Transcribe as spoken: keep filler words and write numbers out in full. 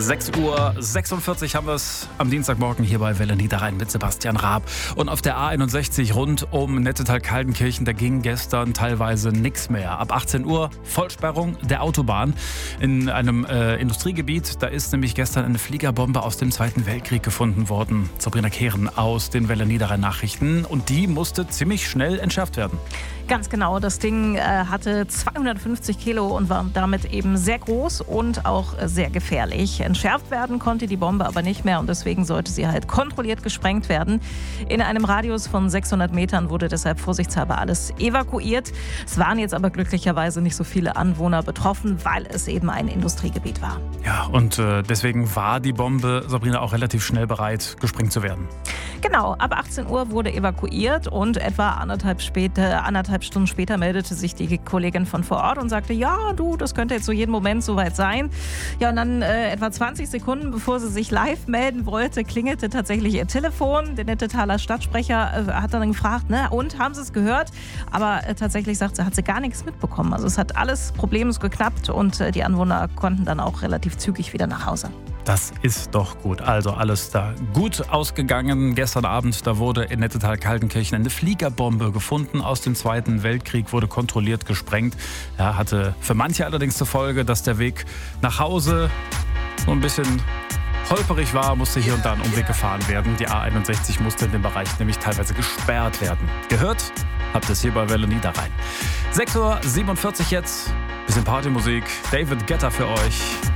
sechs Uhr sechsundvierzig haben wir es am Dienstagmorgen hier bei Welle Niederrhein mit Sebastian Raab. Und auf der A einundsechzig rund um Nettetal-Kaltenkirchen, da ging gestern teilweise nichts mehr. Ab achtzehn Uhr Vollsperrung der Autobahn in einem äh, Industriegebiet. Da ist nämlich gestern eine Fliegerbombe aus dem Zweiten Weltkrieg gefunden worden. Sabrina Kehren aus den Welle Niederrhein Nachrichten. Und die musste ziemlich schnell entschärft werden. Ganz genau, das Ding äh, hatte zweihundertfünfzig Kilo und war damit eben sehr groß und auch äh, sehr gefährlich. Entschärft werden konnte die Bombe aber nicht mehr und deswegen sollte sie halt kontrolliert gesprengt werden. In einem Radius von sechshundert Metern wurde deshalb vorsichtshalber alles evakuiert. Es waren jetzt aber glücklicherweise nicht so viele Anwohner betroffen, weil es eben ein Industriegebiet war. Ja, und äh, deswegen war die Bombe, Sabrina, auch relativ schnell bereit, gesprengt zu werden. Genau, ab achtzehn Uhr wurde evakuiert und etwa anderthalb, später, anderthalb Stunden später meldete sich die Kollegin von vor Ort und sagte, ja, du, das könnte jetzt so jeden Moment soweit sein. Ja, und dann äh, etwa zwanzig Sekunden, bevor sie sich live melden wollte, klingelte tatsächlich ihr Telefon. Der Nettetaler Stadtsprecher äh, hat dann gefragt, ne, und, haben Sie es gehört? Aber äh, tatsächlich sagt sie, hat sie gar nichts mitbekommen. Also es hat alles problemlos geklappt und äh, die Anwohner konnten dann auch relativ zügig wieder nach Hause. Das ist doch gut. Also alles da gut ausgegangen. Gestern Abend, da wurde in Nettetal-Kaltenkirchen eine Fliegerbombe gefunden aus dem Zweiten Weltkrieg, wurde kontrolliert gesprengt. Ja, hatte für manche allerdings zur Folge, dass der Weg nach Hause so ein bisschen holperig war, musste hier und da ein Umweg gefahren werden. Die A einundsechzig musste in dem Bereich nämlich teilweise gesperrt werden. Gehört habt ihr es hier bei Welle Niederrhein. sechs Uhr siebenundvierzig jetzt, bisschen Partymusik. David Guetta für euch.